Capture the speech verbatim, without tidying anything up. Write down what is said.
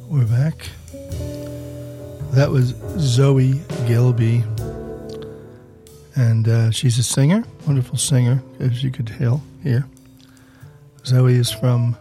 We're back. That was Zoe Gilby. And uh, she's a singer, wonderful singer, as you could tell here. Zoe is from